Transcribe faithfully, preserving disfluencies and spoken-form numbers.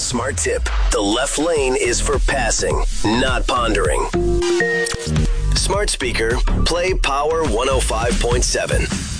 Smart tip. The left lane is for passing, not pondering. Smart speaker, play Power one oh five point seven.